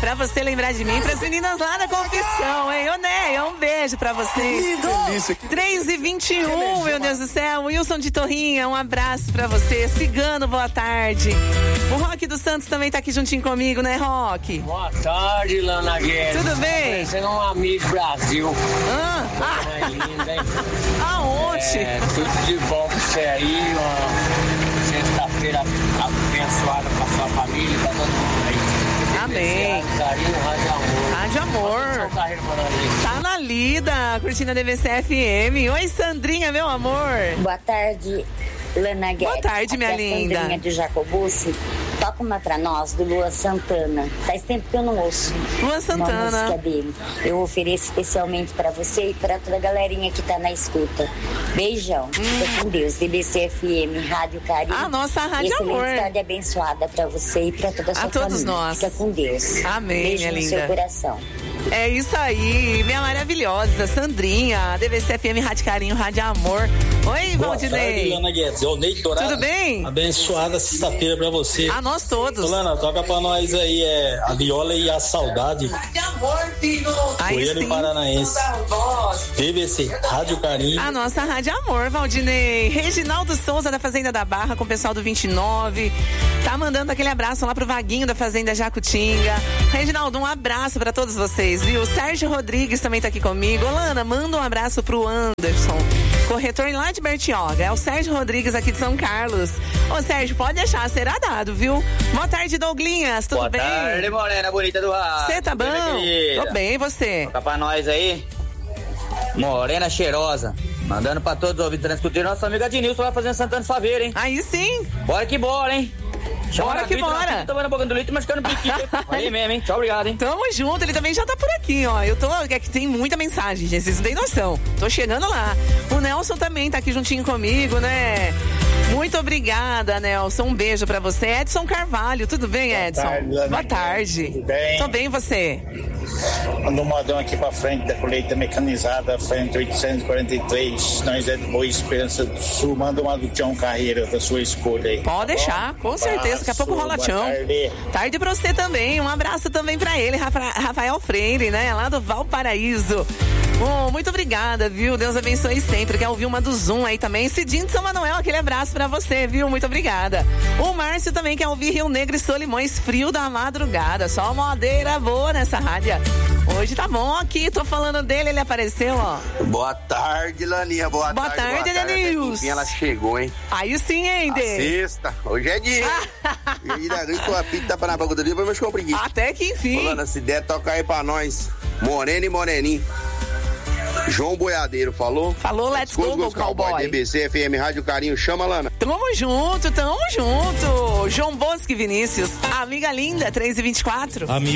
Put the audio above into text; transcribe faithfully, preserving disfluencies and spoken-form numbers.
Pra você lembrar de mim, pras meninas lá da confissão, hein? Ô, Néia, um beijo pra vocês. três e vinte e um, meu Deus do céu. Wilson de Torrinha, um abraço pra você. Cigano, boa tarde. O Rock dos Santos também tá aqui juntinho comigo, né, Rock? Boa tarde, Lana Guedes. Tudo bem? Parecendo um amigo Brasil. Ah, ah. É linda, hein? Aonde? É, tudo de bom pra você aí. Uma sexta-feira abençoada pra sua família, pra todo mundo aí. Amém. Carinho, Rádio Amor. Rádio Amor. Tá na lida, curtindo a D V C F M. Oi, Sandrinha, meu amor. Boa tarde, Lana Guedes. Boa tarde, minha Aqui é a linda. Sandrinha do Jacobucci. Toca uma pra nós, do Luan Santana. Faz tempo que eu não ouço Luan Santana. uma música dele. Eu ofereço especialmente pra você e pra toda a galerinha que tá na escuta. Beijão. Hum. Fica com Deus. D B C F M, Rádio Carinho. A nossa Rádio Excelente Amor. tarde abençoada pra você e pra toda a sua A todos família. nós. Fica com Deus. Amém, Beijo minha no linda. seu coração. É isso aí, minha maravilhosa Sandrinha, D V C F M, Rádio Carinho, Rádio Amor. Oi, Boa tarde, Valdinei. Lana Guedes. É o Ney Dourado. Tudo bem? Abençoada sexta-feira pra você. A nós todos. Ô, Lana, toca pra nós aí, é a Viola e a Saudade. Aí Goiânia sim. e Paranaense. D V C, Rádio Carinho. A nossa Rádio Amor, Valdinei. Reginaldo Souza, da Fazenda da Barra, com o pessoal do vinte e nove. Tá mandando aquele abraço lá pro Vaguinho da Fazenda Jacutinga. Reginaldo, um abraço pra todos vocês, viu? Sérgio Rodrigues também tá aqui comigo. Olana, manda um abraço pro Anderson, corretor lá de Bertioga. É o Sérgio Rodrigues aqui de São Carlos. Ô, Sérgio, pode deixar, será dado, viu? Boa tarde, Douglinhas, tudo Boa bem? Boa tarde, morena bonita do rádio. Você tá bom? Tô bem, e você? Toca pra nós aí. Morena cheirosa. Mandando pra todos os ouvintes transcutir. Nossa amiga Dinilson lá fazendo Santana Saveira, hein? Aí sim. Bora que bora, hein? Bora que bora. Tomando um pouquinho do litro, mas ficando piquinho. Aí mesmo, hein? Tchau, obrigado, hein? Tamo junto, ele também já tá por aqui, ó. Eu tô, é que tem muita mensagem, gente, vocês não têm noção. Tô chegando lá. O Nelson também tá aqui juntinho comigo, né? Muito obrigada, Nelson. Um beijo pra você. Edson Carvalho, tudo bem, Edson? Boa tarde, Lana. Boa tarde. Tudo bem? Tô bem, e você? Manda um modão aqui pra frente da colheita mecanizada, frente oitocentos e quarenta e três. Nós é de Boa Esperança do Sul. Manda uma do Tião Carreira, da sua escolha aí. Pode deixar, com certeza. Daqui a pouco rola Tião. Tarde. Tarde pra você também. Um abraço também pra ele, Rafa- Rafael Freire, né? Lá do Valparaíso. Oh, muito obrigada, viu? Deus abençoe sempre. Quer ouvir uma do Zoom aí também? Cidinho de São Manuel, aquele abraço pra você, viu? Muito obrigada. O Márcio também quer ouvir Rio Negro e Solimões, frio da madrugada. Só modeira boa nessa rádio. Hoje tá bom aqui, tô falando dele, ele apareceu, ó. Boa tarde, Laninha. Boa, Boa tarde, tarde, boa tarde. Denilson. Até que enfim ela chegou, hein? Aí sim, hein, A Dê? sexta. Hoje é dia. E ainda com a pita pra na boca do dia, mas com preguiça. Até que enfim. Ô, Lana, se der, toca aí pra nós. Moreno e Moreninho. João Boiadeiro, falou? Falou, let's go, go, cowboy. D B C, F M, Rádio Carinho. Chama, Lana. Tamo junto, tamo junto. João Bosco e Vinícius, amiga linda, três e vinte e quatro. Amigo.